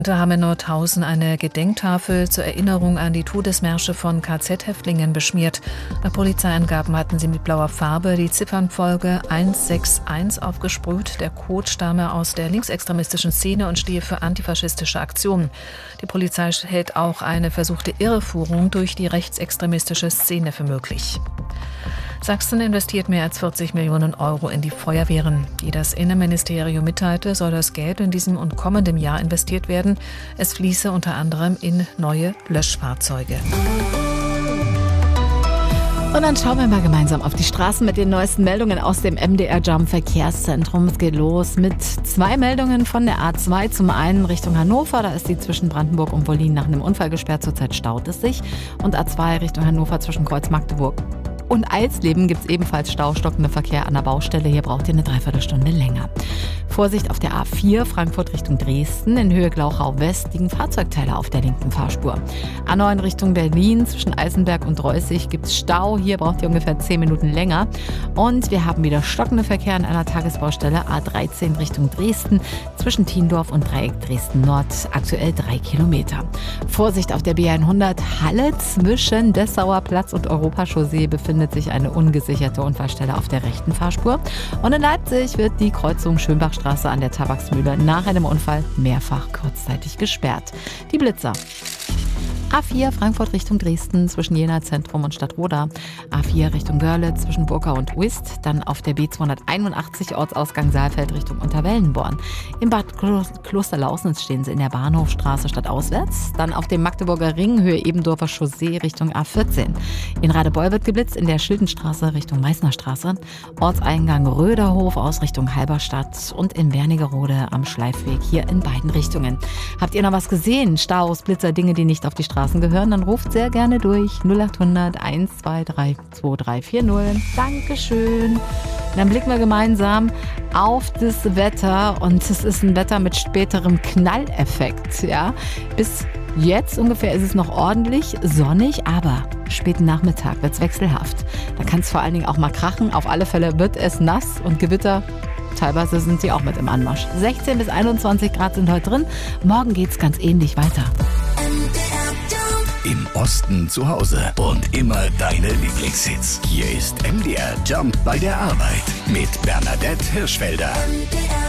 Da haben in Nordhausen eine Gedenktafel zur Erinnerung an die Todesmärsche von KZ-Häftlingen beschmiert. Nach Polizeiangaben hatten sie mit blauer Farbe die Ziffernfolge 161 aufgesprüht. Der Code stamme aus der linksextremistischen Szene und stehe für antifaschistische Aktionen. Die Polizei hält auch eine versuchte Irreführung durch die rechtsextremistische Szene für möglich. Sachsen investiert mehr als 40 Millionen Euro in die Feuerwehren. Wie das Innenministerium mitteilte, soll das Geld in diesem und kommendem Jahr investiert werden. Es fließe unter anderem in neue Löschfahrzeuge. Und dann schauen wir mal gemeinsam auf die Straßen mit den neuesten Meldungen aus dem MDR Jump Verkehrszentrum. Es geht los mit 2 Meldungen von der A2. Zum einen Richtung Hannover, da ist sie zwischen Brandenburg und Wollin nach einem Unfall gesperrt. Zurzeit staut es sich. Und A2 Richtung Hannover zwischen Kreuz Magdeburg und Eisleben gibt es ebenfalls Stau, stockender Verkehr an der Baustelle. Hier braucht ihr eine Dreiviertelstunde länger. Vorsicht auf der A4 Frankfurt Richtung Dresden. In Höhe Glauchau West liegen Fahrzeugteile auf der linken Fahrspur. A9 Richtung Berlin zwischen Eisenberg und Reußig gibt es Stau. Hier braucht ihr ungefähr 10 Minuten länger. Und wir haben wieder stockender Verkehr an einer Tagesbaustelle. A13 Richtung Dresden zwischen Tiendorf und Dreieck Dresden Nord. Aktuell 3 Kilometer. Vorsicht auf der B100 Halle zwischen Dessauer Platz und Europachaussee befindet sich eine ungesicherte Unfallstelle auf der rechten Fahrspur. Und in Leipzig wird die Kreuzung Schönbachstraße an der Tabaksmühle nach einem Unfall mehrfach kurzzeitig gesperrt. Die Blitzer. A4 Frankfurt Richtung Dresden zwischen Jena Zentrum und Stadtroda. A4 Richtung Görlitz zwischen Burkau und Uist. Dann auf der B281 Ortsausgang Saalfeld Richtung Unterwellenborn. In Bad Klosterlausnitz stehen sie in der Bahnhofstraße stadtauswärts. Dann auf dem Magdeburger Ring Höhe Ebendorfer Chaussee Richtung A14. In Radebeul wird geblitzt in der Schildenstraße Richtung Meißnerstraße. Ortseingang Röderhof aus Richtung Halberstadt und in Wernigerode am Schleifweg hier in beiden Richtungen. Habt ihr noch was gesehen? Staus, Blitzer, Dinge, die nicht auf die Straßen gehören, dann ruft sehr gerne durch 0800 123 2340. Dankeschön. Dann blicken wir gemeinsam auf das Wetter und es ist ein Wetter mit späterem Knalleffekt. Ja? Bis jetzt ungefähr ist es noch ordentlich sonnig, aber späten Nachmittag wird es wechselhaft. Da kann es vor allen Dingen auch mal krachen. Auf alle Fälle wird es nass und Gewitter. Teilweise sind sie auch mit im Anmarsch. 16 bis 21 Grad sind heute drin. Morgen geht es ganz ähnlich weiter. Im Osten zu Hause und immer deine Lieblingshits. Hier ist MDR Jump bei der Arbeit mit Bernadette Hirschfelder.